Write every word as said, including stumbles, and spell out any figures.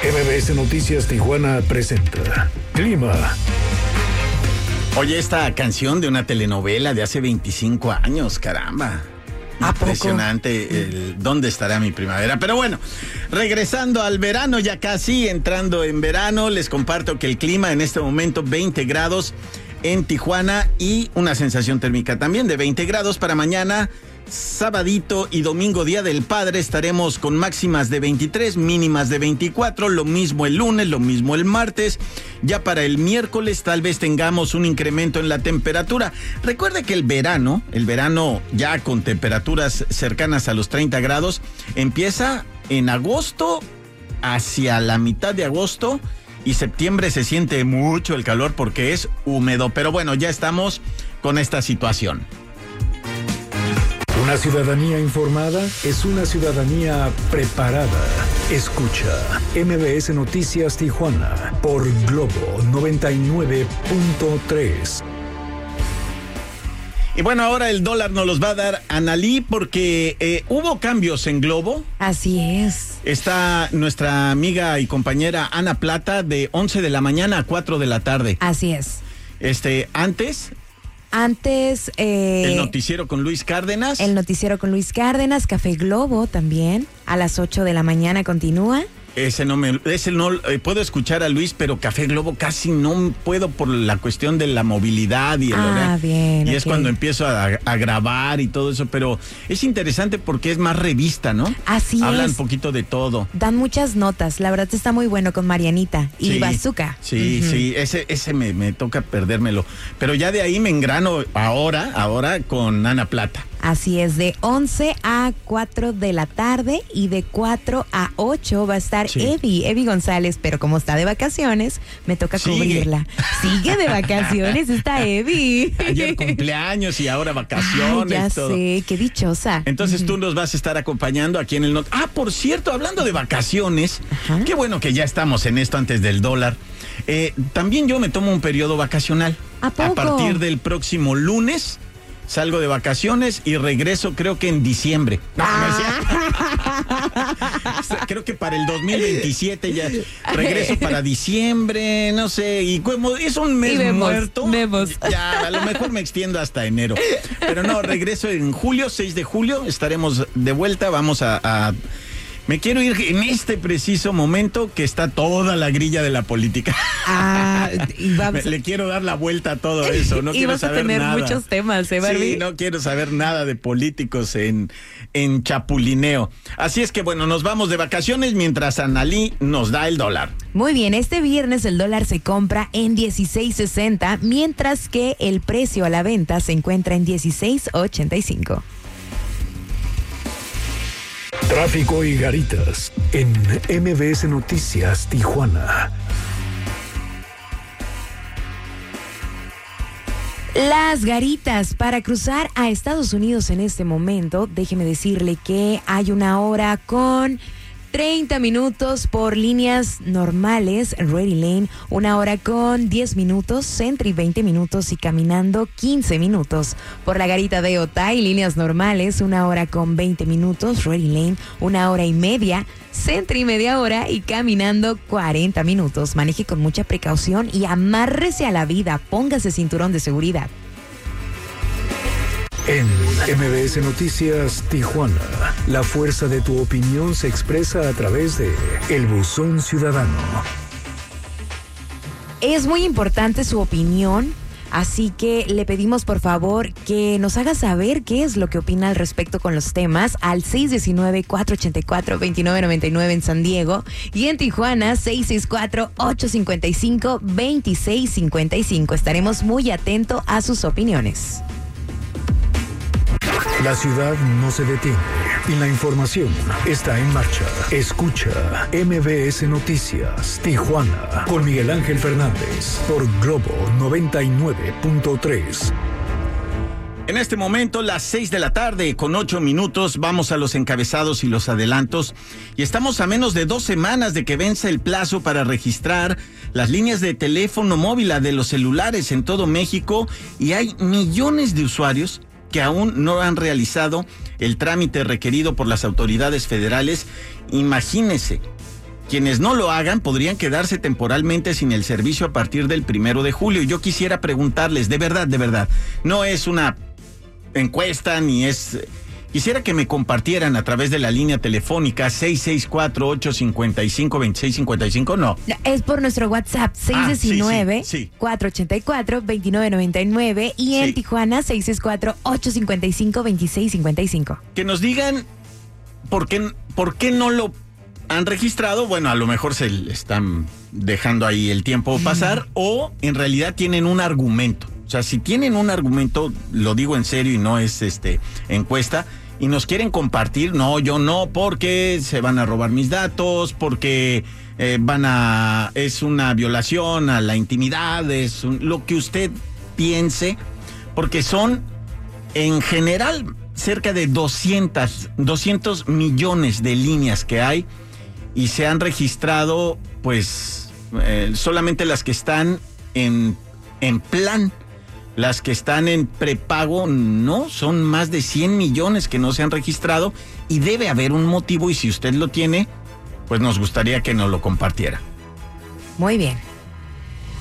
M B S Noticias Tijuana presenta Clima. Oye, esta canción de una telenovela de hace veinticinco años, caramba. Impresionante el ¿dónde estará mi primavera? Pero bueno, regresando al verano, ya casi entrando en verano, les comparto que el clima en este momento veinte grados en Tijuana y una sensación térmica también de veinte grados para mañana. Sabadito y domingo, Día del Padre, estaremos con máximas de veintitrés, mínimas de veinticuatro, lo mismo el lunes, lo mismo el martes. Ya para el miércoles tal vez tengamos un incremento en la temperatura. Recuerde que el verano, el verano ya con temperaturas cercanas a los treinta grados, empieza en agosto, hacia la mitad de agosto, y septiembre se siente mucho el calor porque es húmedo. Pero bueno, ya estamos con esta situación. Una ciudadanía informada es una ciudadanía preparada. Escucha M B S Noticias Tijuana por Globo noventa y nueve punto tres. Y bueno, ahora el dólar nos los va a dar Analí porque eh, hubo cambios en Globo. Así es. Está nuestra amiga y compañera Ana Plata de once de la mañana a cuatro de la tarde. Así es. Este, antes... Antes... Eh, el noticiero con Luis Cárdenas. El noticiero con Luis Cárdenas, Café Globo también, a las ocho de la mañana continúa. Ese no me, ese no eh, puedo escuchar a Luis, pero Café Globo casi no puedo por la cuestión de la movilidad y el ah, horario. bien. Y okay. es cuando empiezo a, a grabar y todo eso, pero es interesante porque es más revista, ¿no? Así Hablan es. un poquito de todo. Dan muchas notas, la verdad está muy bueno con Marianita y sí, Bazooka. Sí, uh-huh. sí, ese, ese me, me toca perdérmelo. Pero ya de ahí me engrano ahora, ahora con Ana Plata. Así es, de once a cuatro de la tarde y de cuatro a ocho va a estar sí. Evi, Evi González, pero como está de vacaciones, me toca Sigue. cubrirla. Sigue de vacaciones esta Evi. Ayer cumpleaños y ahora vacaciones. Ay, ya todo. sé, qué dichosa. Entonces uh-huh. tú nos vas a estar acompañando aquí en el... Not- ah, por cierto, hablando de vacaciones, uh-huh. qué bueno que ya estamos en esto antes del dólar. Eh, también yo me tomo un periodo vacacional. ¿A poco? A partir del próximo lunes. Salgo de vacaciones y regreso creo que en diciembre. No, ah. no creo que para el dos mil veintisiete ya regreso para diciembre, no sé, y como es un mes vemos, muerto, vemos. ya a lo mejor me extiendo hasta enero. Pero no, regreso en julio, seis de julio, estaremos de vuelta, vamos a... a Me quiero ir en este preciso momento que está toda la grilla de la política. Ah, y vamos. Me, le quiero dar la vuelta a todo eso. No y quiero vas saber a tener nada. muchos temas, ¿eh, Barbie? Sí, no quiero saber nada de políticos en, en chapulineo. Así es que bueno, nos vamos de vacaciones mientras Analí nos da el dólar. Muy bien, este viernes el dólar se compra en dieciséis sesenta, mientras que el precio a la venta se encuentra en dieciséis ochenta y cinco. Tráfico y garitas en M B S Noticias Tijuana. Las garitas para cruzar a Estados Unidos en este momento, déjeme decirle que hay una hora con treinta minutos por líneas normales, Ready Lane, una hora con diez minutos, Sentry veinte minutos y caminando quince minutos. Por la garita de Otay, líneas normales, una hora con veinte minutos, Ready Lane, una hora y media, Sentry media hora y caminando cuarenta minutos. Maneje con mucha precaución y amárrese a la vida, póngase cinturón de seguridad. En M B S Noticias Tijuana, la fuerza de tu opinión se expresa a través de El Buzón Ciudadano. Es muy importante su opinión, así que le pedimos por favor que nos haga saber qué es lo que opina al respecto con los temas al seis uno nueve, cuatro ocho cuatro, dos nueve nueve nueve en San Diego y en Tijuana seis seis cuatro, ocho cinco cinco, dos seis cinco cinco. Estaremos muy atentos a sus opiniones. La ciudad no se detiene y la información está en marcha. Escucha M B S Noticias Tijuana con Miguel Ángel Fernández por Globo noventa y nueve punto tres. En este momento, las seis de la tarde, con ocho minutos, vamos a los encabezados y los adelantos. Y estamos a menos de dos semanas de que vence el plazo para registrar las líneas de teléfono móvil de los celulares en todo México. Y hay millones de usuarios que aún no han realizado el trámite requerido por las autoridades federales. Imagínese, Quienes no lo hagan podrían quedarse temporalmente sin el servicio a partir del primero de julio. Yo quisiera preguntarles, de verdad, de verdad, no es una encuesta ni es... Quisiera que me compartieran a través de la línea telefónica seis seis cuatro, ocho cinco cinco, dos seis cinco cinco, no. Es por nuestro WhatsApp seis uno nueve, cuatro ocho cuatro, dos nueve nueve nueve y en sí. Tijuana seis seis cuatro, ocho cinco cinco, dos seis cinco cinco. Que nos digan por qué, por qué no lo han registrado. Bueno, a lo mejor se están dejando ahí el tiempo pasar mm. o en realidad tienen un argumento. O sea, si tienen un argumento, lo digo en serio y no es este encuesta, y nos quieren compartir, no, yo no, porque se van a robar mis datos, porque eh, van a, es una violación a la intimidad, es un, lo que usted piense, porque son en general cerca de doscientos, doscientos millones de líneas que hay y se han registrado pues eh, solamente las que están en, en plan. Las que están en prepago no, son más de cien millones que no se han registrado y debe haber un motivo y si usted lo tiene, pues nos gustaría que nos lo compartiera. Muy bien.